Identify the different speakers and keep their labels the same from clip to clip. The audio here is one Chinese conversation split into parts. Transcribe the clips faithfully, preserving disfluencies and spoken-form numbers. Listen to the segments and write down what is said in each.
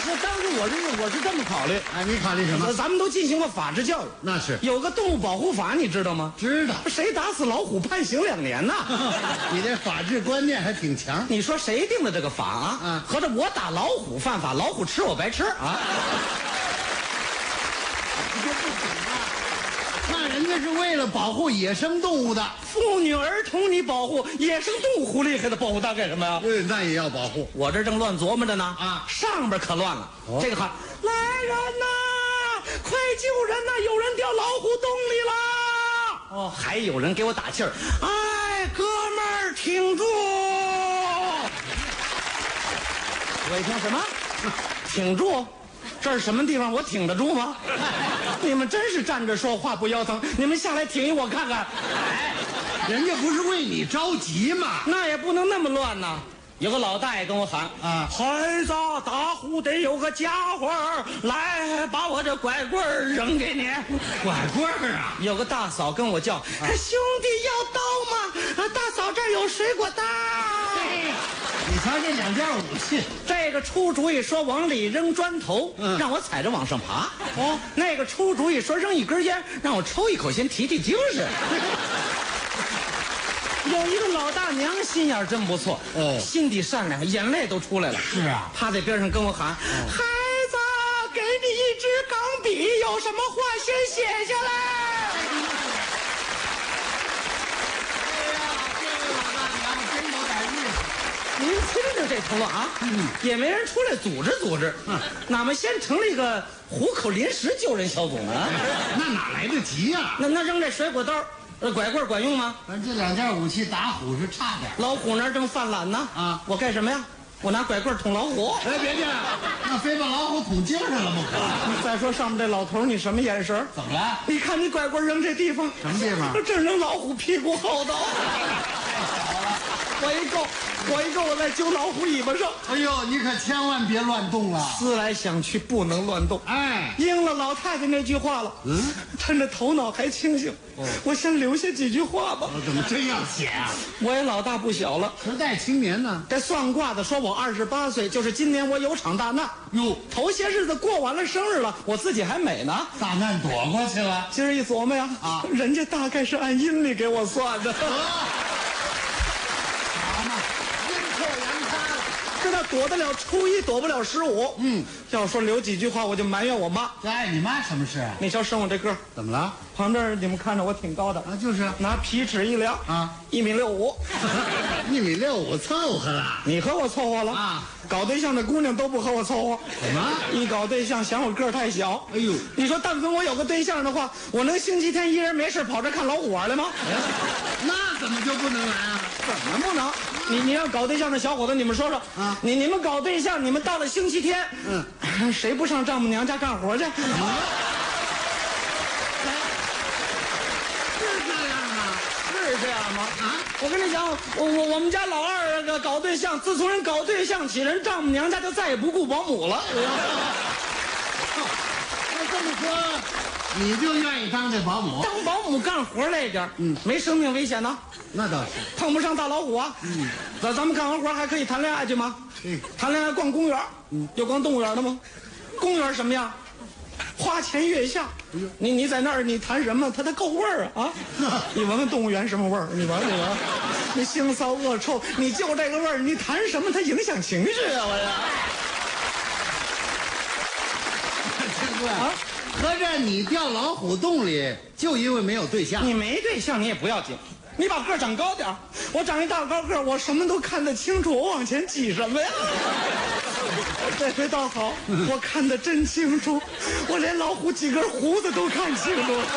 Speaker 1: 这当时我是我是这么考虑。
Speaker 2: 哎，你考虑什么？
Speaker 1: 咱们都进行过法制教育，
Speaker 2: 那是
Speaker 1: 有个动物保护法，你知道吗？
Speaker 2: 知道。
Speaker 1: 谁打死老虎判刑两年呐？
Speaker 2: 你这法治观念还挺强。
Speaker 1: 你说谁定的这个法啊？
Speaker 2: 嗯，
Speaker 1: 合着我打老虎犯法，老虎吃我白吃啊？
Speaker 2: 你这不懂啊！那人家是为了保护野生动物的，
Speaker 1: 妇女儿童你保护，野生动物狐狸还得保护它干什么呀？
Speaker 2: 嗯，那也要保护。
Speaker 1: 我这正乱琢磨着呢
Speaker 2: 啊，
Speaker 1: 上边可乱了。
Speaker 2: 哦、
Speaker 1: 这个喊来人呐，快救人呐！有人掉老虎洞里啦！哦，还有人给我打气儿，哎，哥们儿挺住！我一听什么？挺住？这是什么地方？我挺得住吗？你们真是站着说话不腰疼，你们下来挺一我看看。
Speaker 2: 哎，人家不是为你着急吗？
Speaker 1: 那也不能那么乱呐。有个老大爷跟我喊
Speaker 2: 啊，
Speaker 1: 孩子，打虎得有个家伙儿，来把我这拐棍儿扔给你。
Speaker 2: 拐棍儿啊！
Speaker 1: 有个大嫂跟我叫，啊、兄弟要刀吗？啊，大嫂这儿有水果刀。
Speaker 2: 你瞧这两件武器，
Speaker 1: 这个出主意说往里扔砖头，嗯、让我踩着往上爬。哦，那个出主意说扔一根烟，让我抽一口先提提精神。有一个老大娘心眼真不错，哦，心地善良，眼泪都出来了。
Speaker 2: 是啊，
Speaker 1: 趴在边上跟我喊：“哦、孩子，给你一支钢笔，有什么话先写下来。”
Speaker 2: 哎呀，这位老大娘真有点意思。
Speaker 1: 您听着这头了啊，嗯，也没人出来组织组织，嗯，哪么先成立个虎口临时救人小组呢？
Speaker 2: 那哪来得及呀、啊？
Speaker 1: 那那扔这水果刀。呃，拐棍管用吗？
Speaker 2: 咱这两件武器打虎是差点。
Speaker 1: 老虎那儿正犯懒呢，啊，我干什么呀？我拿拐棍捅老虎。
Speaker 2: 哎，别介，那非把老虎捅精神了不可。
Speaker 1: 再说上面这老头，你什么眼神？
Speaker 2: 怎么了？
Speaker 1: 你看你拐棍扔这地方，
Speaker 2: 什么地方？
Speaker 1: 正扔老虎屁股后头。
Speaker 2: 太巧了，
Speaker 1: 我一够，我一够，我在揪老虎尾巴上。
Speaker 2: 哎呦，你可千万别乱动啊！
Speaker 1: 思来想去，不能乱动。
Speaker 2: 哎，
Speaker 1: 应了老太太那句话了。嗯，趁着头脑还清醒，哦、我先留下几句话吧。
Speaker 2: 我怎么真要写啊？
Speaker 1: 我也老大不小了，
Speaker 2: 时代青年呢。
Speaker 1: 这算卦的说我二十八岁，就是今年我有场大难。
Speaker 2: 哟，
Speaker 1: 头些日子过完了生日了，我自己还美呢。
Speaker 2: 大难躲过去了。
Speaker 1: 今儿一琢磨呀，啊，人家大概是按阴历给我算的。这那躲得了初一，躲不了十五。嗯，要说留几句话，我就埋怨我妈。
Speaker 2: 这碍你妈什么事啊？
Speaker 1: 你瞧生我这个，
Speaker 2: 怎么了？
Speaker 1: 旁边你们看着我挺高的
Speaker 2: 啊，就是
Speaker 1: 拿皮尺一量
Speaker 2: 啊，
Speaker 1: 一米六五，
Speaker 2: 一米六五凑合了。
Speaker 1: 你和我凑合了
Speaker 2: 啊？
Speaker 1: 搞对象的姑娘都不和我凑合。
Speaker 2: 怎么？
Speaker 1: 一搞对象嫌我个儿太小。
Speaker 2: 哎呦，
Speaker 1: 你说但凡我有个对象的话，我能星期天一人没事跑这看老虎玩来吗？
Speaker 2: 那怎么就不能来啊？
Speaker 1: 怎么不能？你你要搞对象的小伙子，你们说说啊！你你们搞对象，你们到了星期天，嗯，谁不上丈母娘家干活去？是
Speaker 2: 这样吗？
Speaker 1: 是这样吗？啊！我跟你讲，我我我们家老二个搞对象，自从人搞对象起，人丈母娘家就再也不雇保姆了。
Speaker 2: 那这么说，你就愿意当这保姆？
Speaker 1: 当保姆干活累点，嗯，没生命危险呢。
Speaker 2: 那倒是，
Speaker 1: 碰不上大老虎啊。嗯，咱咱们干完活还可以谈恋爱去吗？
Speaker 2: 嗯，
Speaker 1: 谈恋爱逛公园，嗯，有逛动物园的吗？公园什么样？花前月下。你你在那儿你谈什么？它它够味儿啊啊！你闻闻动物园什么味儿？你闻你闻，你腥臊恶臭，你就这个味儿，你谈什么？它影响情绪啊！我
Speaker 2: 这。清贵啊，合着你掉老虎洞里，就因为没有对象？
Speaker 1: 你没对象你也不要紧。你把个儿长高点儿，我长一大高个儿，我什么都看得清楚，我往前挤什么呀？这回倒好，我看得真清楚，我连老虎几根胡子都看清楚了。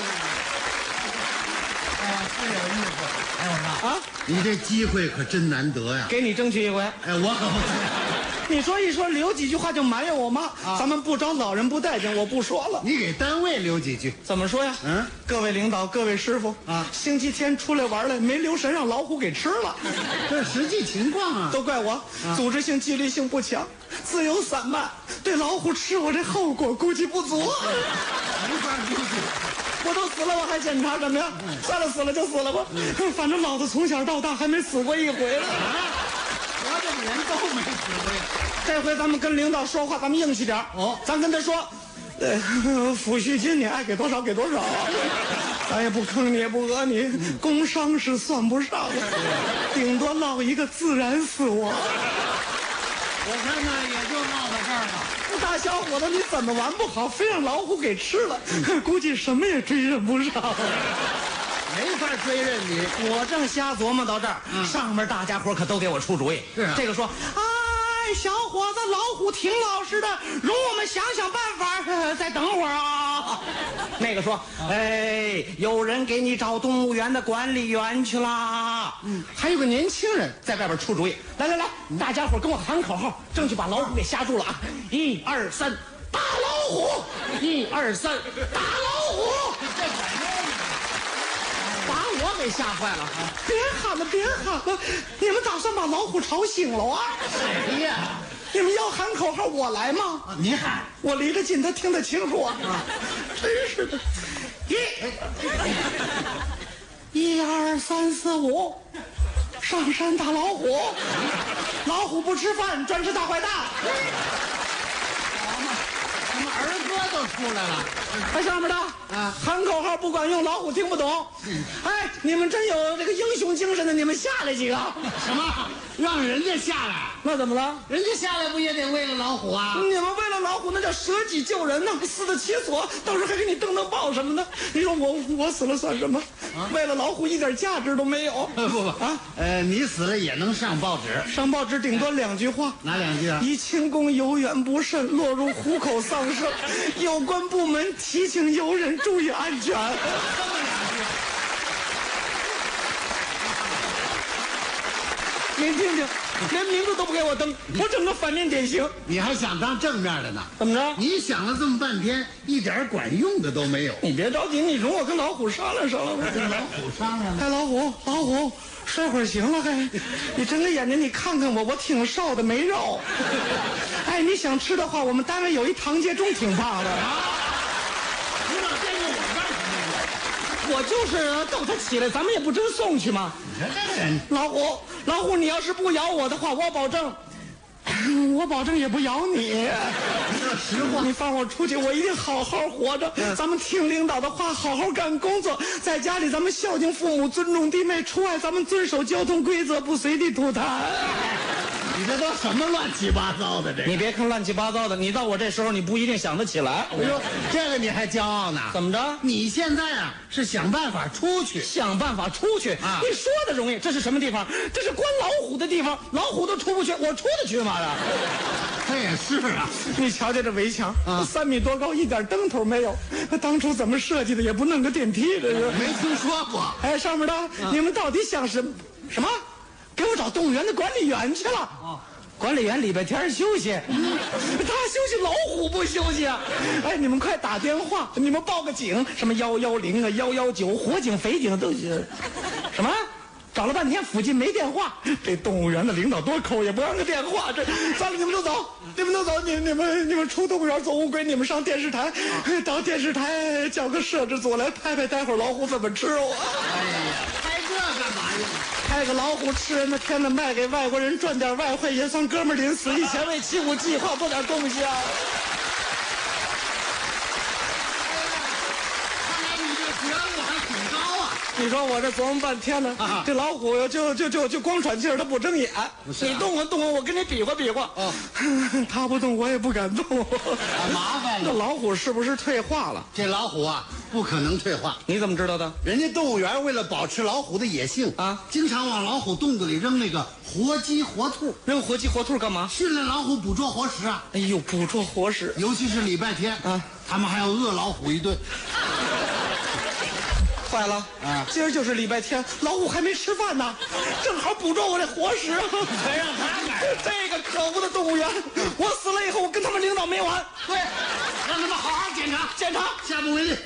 Speaker 2: 哎，是有意思。哎，我说啊，你这机会可真难得呀！
Speaker 1: 给你争取一回。
Speaker 2: 哎，我可不。
Speaker 1: 你说一说，留几句话就埋怨我妈。啊、咱们不招老人不待见，我不说了。
Speaker 2: 你给单位留几句？
Speaker 1: 怎么说呀？嗯，各位领导，各位师傅啊，星期天出来玩来，没留神让老虎给吃了。
Speaker 2: 这实际情况啊，
Speaker 1: 都怪我，啊、组织性、纪律性不强，自由散漫，对老虎吃我这后果估计不足。
Speaker 2: 没法估计。
Speaker 1: 我都死了，我还检查什么呀？算了，死了就死了吧。嗯、反正老子从小到大还没死过一回了。
Speaker 2: 啊，我怎么人都没死过呀？
Speaker 1: 这回咱们跟领导说话，咱们硬气点
Speaker 2: 哦
Speaker 1: 咱跟他说，呃，抚恤金你爱给多少给多少，咱也不坑你也不讹你，工伤是算不上的，顶多落一个自然死亡。
Speaker 2: 我看呢也就落到这儿了。
Speaker 1: 大小伙子，你怎么玩不好，非让老虎给吃了，估计什么也追认不上。
Speaker 2: 没法追认你。
Speaker 1: 我正瞎琢磨到这儿，
Speaker 2: 嗯
Speaker 1: 上面大家伙可都给我出主意。
Speaker 2: 是啊
Speaker 1: 这个说，哎，小伙子，老虎挺老实的，容我们想想办法，呃再等会儿啊。那个说，哎，有人给你找动物园的管理员去啦。嗯，还有个年轻人在外边出主意。来来来，大家伙跟我喊口号，争取把老虎给吓住了啊！一二三，打老虎！一二三，打老虎！
Speaker 2: 这管用吗？
Speaker 1: 把我给吓坏了！别喊了，别喊了！你们打算把老虎吵醒了啊？
Speaker 2: 谁呀？
Speaker 1: 你们要喊口号，我来吗？
Speaker 2: 啊你喊。
Speaker 1: 我离得近，他听得清楚啊！真是的，一，一二三四五，上山打老虎，老虎不吃饭，专吃大坏蛋。
Speaker 2: 怎么儿歌都出来了？
Speaker 1: 哎，上面的
Speaker 2: 啊
Speaker 1: 喊口号不管用，老虎听不懂。哎，你们真有这个英雄精神的，你们下来几个？
Speaker 2: 什么？让人家下来？
Speaker 1: 那怎么了？
Speaker 2: 人家下来不也得为了老虎啊？
Speaker 1: 你们为了老虎那叫舍己救人呢，死得其所，到时候还给你登登报什么的。你说我我死了算什么？为了老虎一点价值都没有。
Speaker 2: 不不
Speaker 1: 啊，
Speaker 2: 呃，你死了也能上报纸。
Speaker 1: 上报纸顶多两句话。
Speaker 2: 哪两句啊？
Speaker 1: 宜轻功有远不慎，落入虎口丧生。有关部门提醒游人注意安全。您听听，连名字都不给我登，我整个反面典型。
Speaker 2: 你还想当正面的呢？
Speaker 1: 怎么着？
Speaker 2: 你想了这么半天，一点管用的都没有。
Speaker 1: 你别着急，你容我跟老虎商量商量吧。
Speaker 2: 跟老虎商量呢？
Speaker 1: 哎，老虎，老虎，睡会儿行了，还你睁开眼睛，你看看我，我挺瘦的，没肉。哎，你想吃的话，我们单位有一唐杰忠挺胖的。
Speaker 2: 你老惦记我干什么呀？
Speaker 1: 我就是逗他起来，咱们也不真送去吗？
Speaker 2: 你说这人，
Speaker 1: 老虎，老虎，你要是不咬我的话，我保证，我保证也不咬你。
Speaker 2: 说实话，
Speaker 1: 你放我出去，我一定好好活着。咱们听领导的话，好好干工作。在家里，咱们孝敬父母，尊重弟妹；出外，咱们遵守交通规则，不随地吐痰。
Speaker 2: 你这都什么乱七八糟的？这个，
Speaker 1: 你别看乱七八糟的，你到我这时候，你不一定想得起来。
Speaker 2: 我说这个你还骄傲呢？
Speaker 1: 怎么着？
Speaker 2: 你现在啊是想办法出去。
Speaker 1: 想办法出去
Speaker 2: 啊
Speaker 1: 你说的容易，这是什么地方？这是关老虎的地方，老虎都出不去，我出得去吗？
Speaker 2: 他也是啊，
Speaker 1: 你瞧瞧这围墙，
Speaker 2: 啊
Speaker 1: 三米多高，一点灯头没有。当初怎么设计的？也不弄个电梯，这是。
Speaker 2: 没听说过。
Speaker 1: 哎，上面的，你们到底想什么？什么？给我找动物园的管理员去了。
Speaker 2: 哦
Speaker 1: 管理员礼拜天休息，他休息，老虎不休息啊！哎，你们快打电话，你们报个警，什么幺幺零啊、幺幺九，火警、匪警都是。什么？找了半天附近没电话，这动物园的领导多抠，也不让个电话。这，算了，你们都走，你们都走，你你们你们出动物园走乌龟，你们上电视台，到电视台叫个摄制组来拍拍，待会儿老虎怎么吃我。
Speaker 2: 哎呀，拍这干嘛用？
Speaker 1: 拍个老虎吃人的片子卖给外国人，赚点外汇也算哥们儿临死以前为七五计划做点贡献。
Speaker 2: 看来你这觉悟还挺高啊。
Speaker 1: 你说我这琢磨半天呢，
Speaker 2: 啊
Speaker 1: 这老虎就就就就光喘气儿，它不睁眼。
Speaker 2: 是啊
Speaker 1: 你动我动我，我跟你比划比划。
Speaker 2: 哦，
Speaker 1: 他不动我也不敢动。
Speaker 2: 麻烦了。
Speaker 1: 这老虎是不是退化了？
Speaker 2: 这老虎啊，不可能退化。
Speaker 1: 你怎么知道的？
Speaker 2: 人家动物园为了保持老虎的野性
Speaker 1: 啊，
Speaker 2: 经常往老虎洞子里扔那个活鸡活兔，
Speaker 1: 扔活鸡活兔干嘛？
Speaker 2: 训练老虎捕捉活食啊。
Speaker 1: 哎呦，捕捉活食。
Speaker 2: 尤其是礼拜天
Speaker 1: 啊，
Speaker 2: 他们还要饿老虎一顿。
Speaker 1: 坏了
Speaker 2: 啊
Speaker 1: 今儿就是礼拜天，老虎还没吃饭呢，正好捕捉我这活食。
Speaker 2: 还让他买？
Speaker 1: 这个可恶的动物园，我死了以后，我跟他们领导没完。
Speaker 2: 对，让他们好好检查，
Speaker 1: 检查
Speaker 2: 下不为例。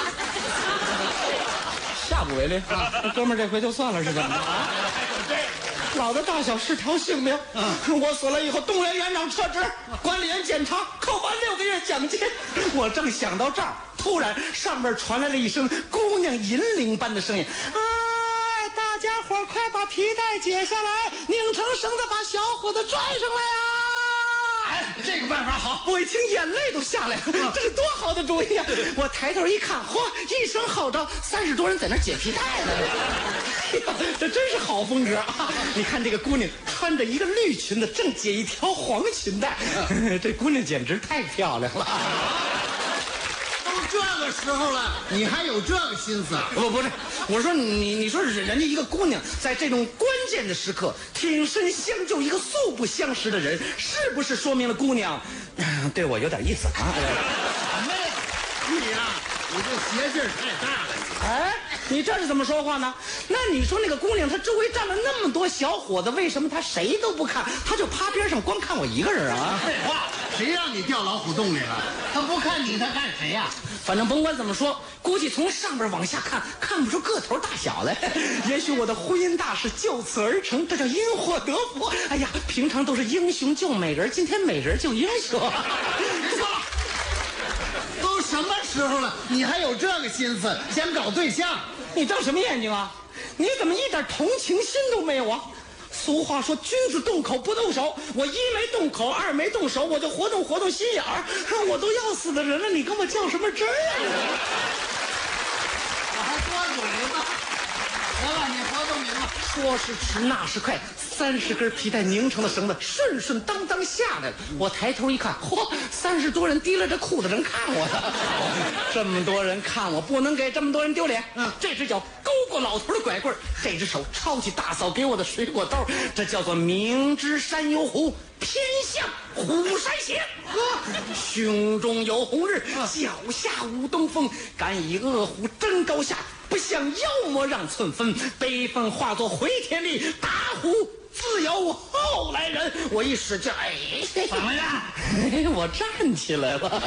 Speaker 1: 下不为例啊！哥们儿，这回就算了是怎么着啊？老子大小是条性命，我死了以后，动物园园长撤职，管理员检查，扣完六个月奖金。我正想到这儿，突然上面传来了一声姑娘银铃般的声音：“哎，大家伙儿快把皮带解下来，拧成绳子把小伙子拽上来啊！”
Speaker 2: 这个办法好。
Speaker 1: 我一听眼泪都下来了，这是多好的主意啊！我抬头一看，嚯，一声号召，三十多人在那解皮带呢。哎呀，这真是好风格啊！你看这个姑娘穿着一个绿裙子，正解一条黄裙带，这姑娘简直太漂亮了。
Speaker 2: 都这个时候了，你还有这个心思？
Speaker 1: 不不是，我说你你说人家一个姑娘在这种关键的时刻挺身相救一个素不相识的人，是不是说明了姑娘对我有点意思啊？
Speaker 2: 什么呀？你呀、啊，你这邪劲儿太大了。
Speaker 1: 哎，你这是怎么说话呢？那你说那个姑娘，她周围站了那么多小伙子，为什么她谁都不看，她就趴边上光看我一个人啊？
Speaker 2: 废话，谁让你掉老虎洞里了？他不看你，他看谁呀、啊？
Speaker 1: 反正甭管怎么说，估计从上边往下看，看不出个头大小来。也许我的婚姻大事就此而成，这叫因祸得福。哎呀，平常都是英雄救美人，今天美人救英雄。
Speaker 2: 别说了，都什么时候了，你还有这个心思想搞对象？
Speaker 1: 你瞪什么眼睛啊？你怎么一点同情心都没有啊？俗话说，君子动口不动手。我一没动口，二没动手，我就活动活动心眼儿。我都要死的人了，你跟我较什么真儿啊？
Speaker 2: 我还多嘴呢。得了，你活动你吧。
Speaker 1: 说是迟，那是快，三十根皮带拧成的绳子顺顺当当下来了。我抬头一看，嚯，三十多人提了着裤子正看我呢。这么多人看我，不能给这么多人丢脸。嗯，这只脚勾过老头的拐棍，这只手抄起大嫂给我的水果刀，这叫做明知山有虎，偏向虎山行。胸中有红日，脚下无东风。敢以恶虎争高下，不向妖魔让寸分。悲愤化作回天力，打虎自有后来人。我一使劲，哎，
Speaker 2: 怎么样？
Speaker 1: 我站起来了。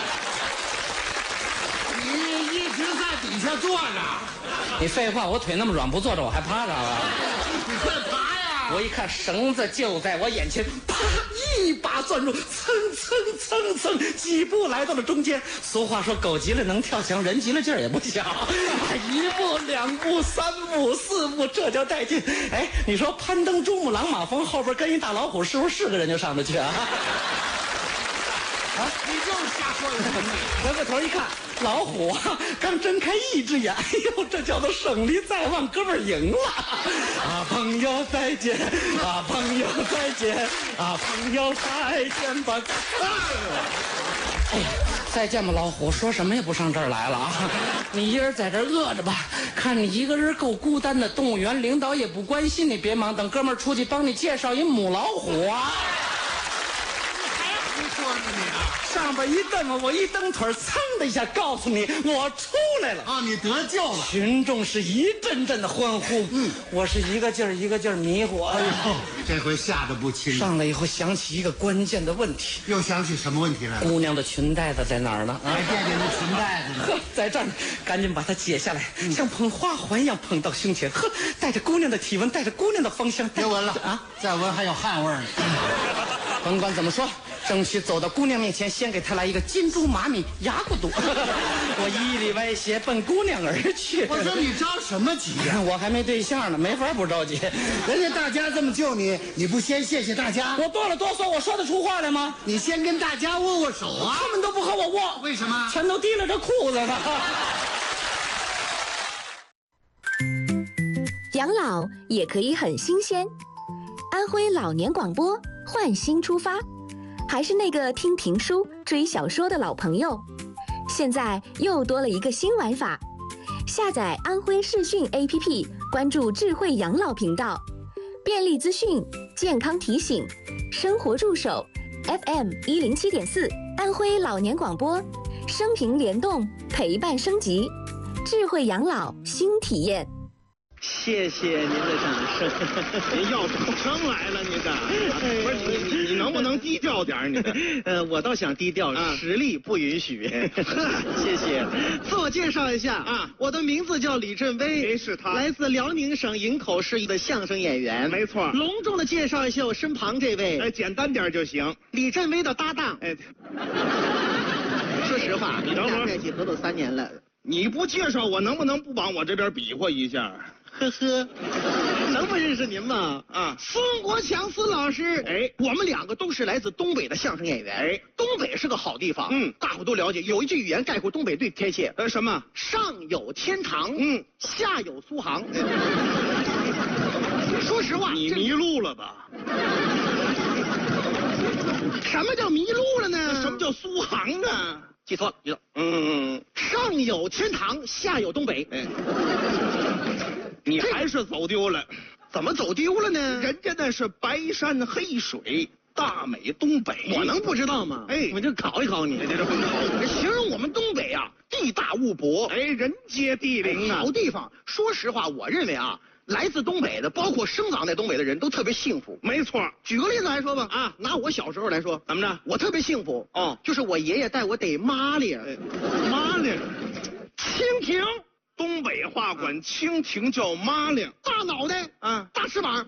Speaker 2: 你一直在底下坐着。
Speaker 1: 你废话，我腿那么软，不坐着我还趴着了。
Speaker 2: 你快爬呀！
Speaker 1: 我一看绳子就在我眼前，啪，一把攥住，蹭蹭蹭蹭，几步来到了中间。俗话说，狗急了能跳墙，人急了劲儿也不小。一步两步三步四步，这叫带劲。哎，你说攀登珠穆朗玛峰后边跟一大老虎，是不是是个人就上得去啊？
Speaker 2: 啊，你就是瞎说的。
Speaker 1: 回过头一看，老虎啊，刚睁开一只眼，哎呦，这叫做胜利在望，哥们儿赢了！啊，朋友再见，啊，朋友再见，啊，朋友再见吧！哎呀，再见吧，老虎！说什么也不上这儿来了啊！你一人在这儿饿着吧，看你一个人够孤单的。动物园领导也不关心你，别忙，等哥们儿出去帮你介绍一母老虎啊！
Speaker 2: 说呢你啊，
Speaker 1: 上边一蹬，我一蹬腿，噌的一下告诉你，我出来了
Speaker 2: 啊！你得救了！
Speaker 1: 群众是一阵阵的欢呼。嗯，我是一个劲儿一个劲儿迷糊。哎呦，
Speaker 2: 这回吓得不轻。
Speaker 1: 上来以后想起一个关键的问题，
Speaker 2: 又想起什么问题来了？
Speaker 1: 姑娘的裙带子在哪儿呢？
Speaker 2: 还惦记那裙带子呢。
Speaker 1: 呵，在这儿呢，赶紧把它解下来，嗯、像捧花环一样捧到胸前。呵，带着姑娘的体温，带着姑娘的芳香。
Speaker 2: 别闻了啊，再闻还有汗味呢。
Speaker 1: 甭管怎么说，争取走到姑娘面前，先给她来一个金猪马米牙骨肚。我一里歪斜奔姑娘而去。
Speaker 2: 我说你着什么急呀？
Speaker 1: 我还没对象呢，没法不着急。
Speaker 2: 人家大家这么救你，你不先谢谢大家？
Speaker 1: 我哆了哆嗦，我说得出话来吗？
Speaker 2: 你先跟大家握握手啊！
Speaker 1: 他们都不和我握，
Speaker 2: 为什么？
Speaker 1: 全都提了这裤子呢。
Speaker 3: 养老也可以很新鲜。安徽老年广播换新出发，还是那个听评书、追小说的老朋友，现在又多了一个新玩法。下载安徽视讯 A P P， 关注智慧养老频道，便利资讯、健康提醒、生活助手 F M 一零七点四，安徽老年广播，生平联动，陪伴升级，智慧养老新体验。
Speaker 4: 谢谢您的掌声。
Speaker 5: 您要掌声来了，你干啥？不是你你你能不能低调点你？
Speaker 4: 呃，我倒想低调，
Speaker 5: 啊、
Speaker 4: 实力不允许。谢谢。自我介绍一下
Speaker 5: 啊，
Speaker 4: 我的名字叫李振威，
Speaker 5: 哎，是他，
Speaker 4: 来自辽宁省营口市的相声演员。
Speaker 5: 没错。
Speaker 4: 隆重的介绍一下我身旁这位，
Speaker 5: 哎，简单点就行。
Speaker 4: 李振威的搭档。
Speaker 5: 哎，
Speaker 4: 说实话，
Speaker 5: 你等会儿
Speaker 4: 在一起合作三年了。
Speaker 5: 你不介绍我，能不能不往我这边比划一下？
Speaker 4: 呵呵。
Speaker 2: 能不认识您吗？
Speaker 5: 啊，
Speaker 2: 孙国强孙老师，
Speaker 5: 哎，
Speaker 2: 我们两个都是来自东北的相声演员。
Speaker 5: 哎，
Speaker 2: 东北是个好地方，
Speaker 5: 嗯，
Speaker 2: 大伙都了解。有一句语言概括东北最贴切，
Speaker 5: 呃，什么？
Speaker 2: 上有天堂，
Speaker 5: 嗯，
Speaker 2: 下有苏杭。说实话，这
Speaker 5: 你迷路了吧？
Speaker 2: 什么叫迷路了呢？
Speaker 5: 什么叫苏杭啊？
Speaker 2: 记错了，记错了。
Speaker 5: 嗯，
Speaker 2: 上有天堂，下有东北。
Speaker 5: 哎，你还是走丢了。
Speaker 2: 怎么走丢了呢？
Speaker 5: 人家那是白山黑水，大美东北。
Speaker 2: 我能不知道吗？
Speaker 5: 哎，
Speaker 2: 我就考一考你。
Speaker 5: 这这甭考我。
Speaker 2: 形容我们东北啊，地大物博，
Speaker 5: 哎，人杰地灵啊，
Speaker 2: 好地方。说实话，我认为啊，来自东北的，包括生长在东北的人都特别幸福。
Speaker 5: 没错。
Speaker 2: 举个例子来说吧，
Speaker 5: 啊，
Speaker 2: 拿我小时候来说，
Speaker 5: 怎么着？
Speaker 2: 我特别幸福
Speaker 5: 哦，
Speaker 2: 就是我爷爷带我逮麻哩，
Speaker 5: 哎，麻哩，
Speaker 2: 蜻蜓。
Speaker 5: 东北话管蜻蜓叫麻哩，
Speaker 2: 大脑袋，
Speaker 5: 啊，
Speaker 2: 大翅膀。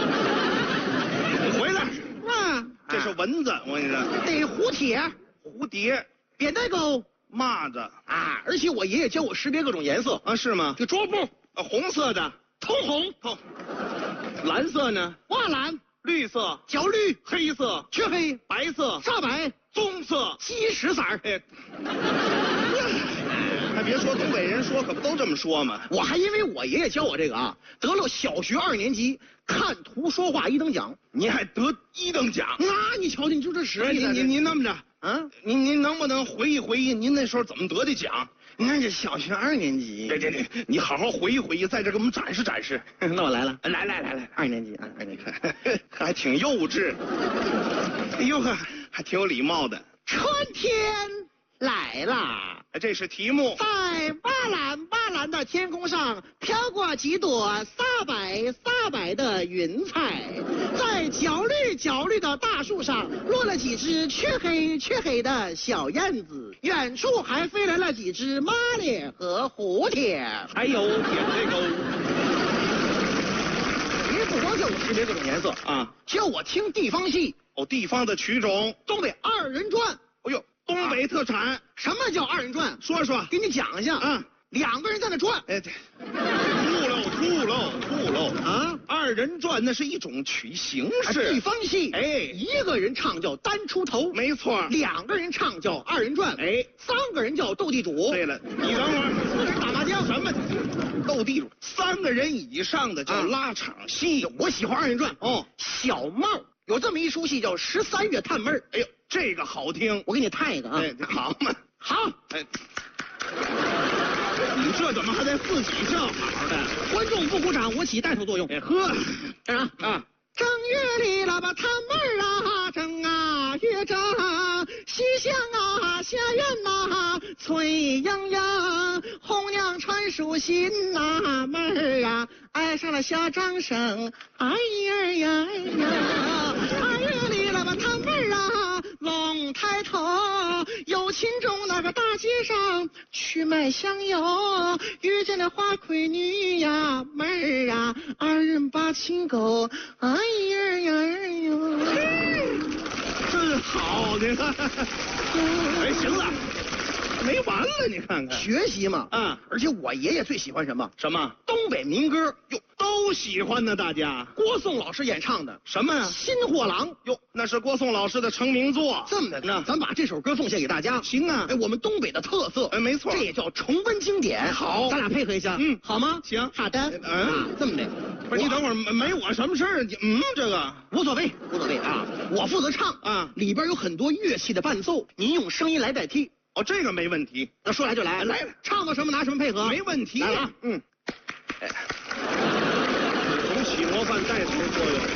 Speaker 5: 回来，
Speaker 2: 啊，
Speaker 5: 这是蚊子，我跟你说，
Speaker 2: 逮蝴蝶、
Speaker 5: 蝴蝶、
Speaker 2: 扁担狗、
Speaker 5: 蚂蚱
Speaker 2: 啊！而且我爷爷教我识别各种颜色
Speaker 5: 啊，是吗？
Speaker 2: 就桌布，
Speaker 5: 啊，红色的，
Speaker 2: 通红、
Speaker 5: 通，蓝色呢？
Speaker 2: 瓦蓝、
Speaker 5: 绿色、
Speaker 2: 焦绿、
Speaker 5: 黑色、
Speaker 2: 黢黑、
Speaker 5: 白色、
Speaker 2: 煞白、
Speaker 5: 棕色、
Speaker 2: 鸡屎色儿。
Speaker 5: 哎，还别说，东北人说可不都这么说吗？
Speaker 2: 我还因为我爷爷教我这个啊，得了小学二年级看图说话一等奖。
Speaker 5: 你还得一等奖？
Speaker 2: 那你瞧瞧，你就这实力。
Speaker 5: 您您您那么着
Speaker 2: 啊，
Speaker 5: 您您能不能回忆回忆您那时候怎么得的奖？
Speaker 2: 你看这小学二年级。
Speaker 5: 对对对，你好好回忆回忆，在这给我们展示展示。
Speaker 2: 那我来了，
Speaker 5: 来来来来，
Speaker 2: 二年级啊，二年级，
Speaker 5: 还挺幼稚。哎呦呵，还挺有礼貌的。
Speaker 2: 春天来啦！
Speaker 5: 这是题目。
Speaker 2: 在蔚蓝蔚蓝的天空上飘过几朵煞白煞白的云彩，在角绿角绿的大树上落了几只黢黑黢黑的小燕子，远处还飞来了几只麻哩和蝴蝶，
Speaker 5: 还有点这个。
Speaker 2: 您不光叫我识别各种颜色
Speaker 5: 啊，
Speaker 2: 教我听地方戏。
Speaker 5: 哦，地方的曲种，
Speaker 2: 东北二人转。
Speaker 5: 哎呦，东北特产。啊，
Speaker 2: 什么叫二人转？
Speaker 5: 说说，
Speaker 2: 给你讲一下。
Speaker 5: 啊，
Speaker 2: 两个人在那转。
Speaker 5: 哎，对，吐喽吐喽吐喽
Speaker 2: 啊！
Speaker 5: 二人转那是一种曲形式，
Speaker 2: 啊，地方戏。
Speaker 5: 哎，
Speaker 2: 一个人唱叫单出头，
Speaker 5: 没错。
Speaker 2: 两个人唱叫二人转，
Speaker 5: 哎，
Speaker 2: 三个人叫斗地主。
Speaker 5: 对了，你等会儿，
Speaker 2: 四个人打麻将。
Speaker 5: 什么？斗地主？三个人以上的叫拉场戏。
Speaker 2: 啊，我喜欢二人转。
Speaker 5: 哦，
Speaker 2: 小帽有这么一出戏叫《十三月探妹儿》。
Speaker 5: 哎呦，这个好听，
Speaker 2: 我给你探一个啊。
Speaker 5: 哎，好嘛，
Speaker 2: 好。
Speaker 5: 哎，你这怎么还得自己叫好的？
Speaker 2: 观众不鼓掌，我起带头作用。
Speaker 5: 哎呵，
Speaker 2: 啊啊！正月里了吧，探妹儿啊，正啊月正，西厢啊下院呐，翠莺莺，红娘传书信呐，妹儿啊爱上了小张生，哎呀呀呀！二月里了吧，探妹儿啊，龙抬头，有情中那个大街上去买香油，遇见了花魁女呀，妹儿啊，二人把情勾，哎呀呀呀！
Speaker 5: 真好，你看。哎，行了，没完了，你看看。
Speaker 2: 学习嘛，
Speaker 5: 啊，
Speaker 2: 而且我爷爷最喜欢什么？
Speaker 5: 什么？
Speaker 2: 东北民歌，
Speaker 5: 哟，都喜欢呢，大家。
Speaker 2: 郭颂老师演唱的
Speaker 5: 什么呀？
Speaker 2: 新货郎。
Speaker 5: 哟，那是郭颂老师的成名作。
Speaker 2: 这么的呢，咱把这首歌奉献给大家。
Speaker 5: 行啊，
Speaker 2: 哎，我们东北的特色。
Speaker 5: 哎，没错，
Speaker 2: 这也叫重温经典。
Speaker 5: 好，
Speaker 2: 咱俩配合一下。
Speaker 5: 嗯，
Speaker 2: 好吗？
Speaker 5: 行，
Speaker 2: 好的。
Speaker 5: 嗯、
Speaker 2: 啊，这么的。
Speaker 5: 不是你等会儿，没我什么事儿？你嗯，这个
Speaker 2: 无所谓，无所谓啊。我负责唱
Speaker 5: 啊，
Speaker 2: 里边有很多乐器的伴奏，您用声音来代替。
Speaker 5: 哦，这个没问题。
Speaker 2: 那说来就来，
Speaker 5: 来了，
Speaker 2: 唱到什么拿什么配合，
Speaker 5: 没问题。
Speaker 2: 来了，
Speaker 5: 嗯。哎，总起模范带头作用。